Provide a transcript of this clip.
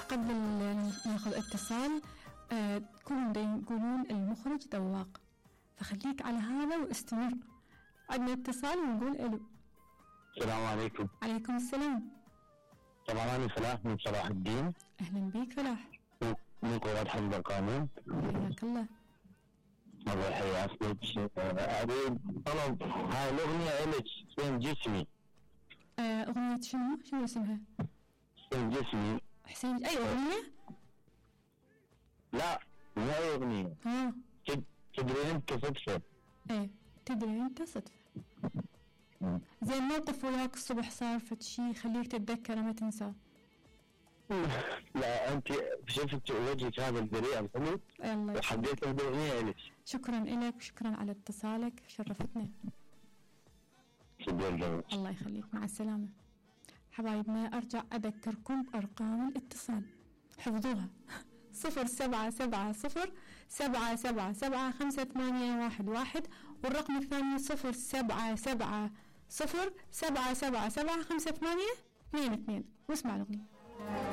قبل ناخذ اتصال كلهم يقولون المخرج ذواق، فخليك على هذا واستمر. عندنا اتصال ونقول الو. السلام عليكم. عليكم السلام. طبعا أنا فلاح من صلاح الدين. أهلا بيك فلاح. من قوات حفظ القانون. حياك الله. الله يحييك. أريد طلب هاي الأغنية إلك حسين جسمي. أغنية شنو اسمها؟ حسين جسمي. حسين أي أغنية؟ لا مو أي أغنية. تدري أنت صدفة. إيه تدري أنت صدفة. زين موقف وياك الصبح صار فد شي خليك تتذكره ما تنساه. لا أنت شفت وجهك هذا البريء الحلو وحبيت الأغنية إلك. شكرا لك وشكرا على اتصالك، شرفتنا. الله يخليك، مع السلامة. حبايبنا أرجع أذكركم بأرقام الاتصال، حفظوها 0770777581، والرقم الثاني 0770777582. واسمع الأغنية.